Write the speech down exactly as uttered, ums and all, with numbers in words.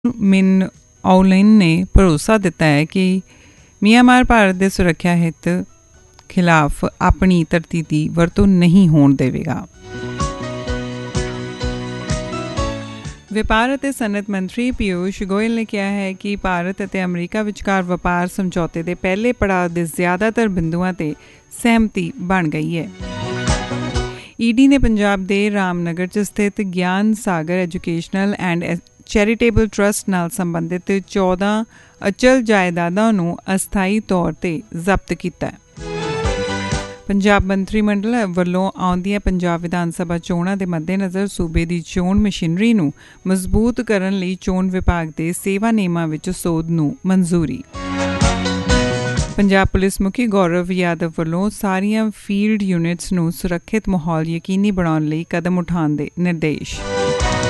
ਮਿਨ ਔਲਿਨ ਨੇ ਭਰੋਸਾ ਦਿੱਤਾ ਹੈ ਕਿ ਮਿਆਂਮਾਰ ਭਾਰਤ ਦੇ ਸੁਰੱਖਿਆ ਹਿੱਤ ਖਿਲਾਫ ਆਪਣੀ ਧਰਤੀ ਦੀ ਵਰਤੋਂ ਨਹੀਂ ਹੋਣ ਦੇਵੇਗਾ। ਵਪਾਰ ਅਤੇ ਸਨਅਤ ਮੰਤਰੀ ਪੀਯੂਸ਼ ਗੋਇਲ ਨੇ ਕਿਹਾ ਹੈ ਕਿ ਭਾਰਤ ਅਤੇ ਅਮਰੀਕਾ ਵਿਚਕਾਰ ਵਪਾਰ ਸਮਝੌਤੇ ਦੇ ਪਹਿਲੇ ਪੜਾਅ ਦੇ ਜ਼ਿਆਦਾਤਰ ਬਿੰਦੂਆਂ 'ਤੇ ਸਹਿਮਤੀ ਬਣ ਗਈ ਹੈ। ਈਡੀ ਨੇ ਪੰਜਾਬ ਦੇ ਰਾਮਨਗਰ 'ਚ ਸਥਿਤ ਗਿਆਨ ਸਾਗਰ ਐਜੂਕੇਸ਼ਨਲ ਐਂਡ ਚੈਰੀਟੇਬਲ ਟਰੱਸਟ ਨਾਲ ਸੰਬੰਧਿਤ ਚੌਦਾਂ ਅਚਲ ਜਾਇਦਾਦਾਂ ਨੂੰ ਅਸਥਾਈ ਤੌਰ 'ਤੇ ਜ਼ਬਤ ਕੀਤਾ। ਪੰਜਾਬ ਮੰਤਰੀ ਮੰਡਲ ਵੱਲੋਂ ਆਉਂਦੀਆਂ ਪੰਜਾਬ ਵਿਧਾਨ ਸਭਾ ਚੋਣਾਂ ਦੇ ਮੱਦੇਨਜ਼ਰ ਸੂਬੇ ਦੀ ਚੋਣ ਮਸ਼ੀਨਰੀ ਨੂੰ ਮਜ਼ਬੂਤ ਕਰਨ ਲਈ ਚੋਣ ਵਿਭਾਗ ਦੇ ਸੇਵਾ ਨਿਯਮਾਂ ਵਿੱਚ ਸੋਧ ਨੂੰ ਮਨਜ਼ੂਰੀ। ਪੰਜਾਬ ਪੁਲਿਸ ਮੁਖੀ ਗੌਰਵ ਯਾਦਵ ਵੱਲੋਂ ਸਾਰੀਆਂ ਫੀਲਡ ਯੂਨਿਟਸ ਨੂੰ ਸੁਰੱਖਿਅਤ ਮਾਹੌਲ ਯਕੀਨੀ ਬਣਾਉਣ ਲਈ ਕਦਮ ਉਠਾਉਣ ਦੇ ਨਿਰਦੇਸ਼।